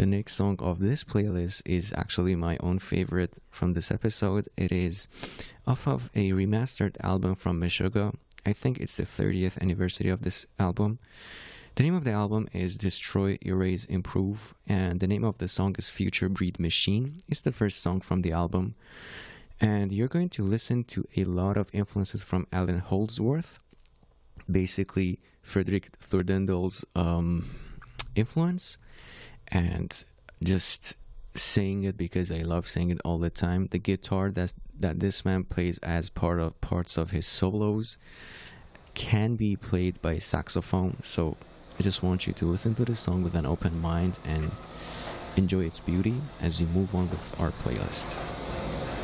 The next song of this playlist is actually my own favorite from this episode. It is off of a remastered album from Meshuggah. I think it's the 30th anniversary of this album. The name of the album is Destroy, Erase, Improve, and the name of the song is Future Breed Machine. It's the first song from the album. And you're going to listen to a lot of influences from Allen Holdsworth, basically Frederick Thorndel's influence, and just saying it because I love saying it all the time. The guitar that this man plays as parts of his solos can be played by saxophone. So I just want you to listen to this song with an open mind and enjoy its beauty as we move on with our playlist.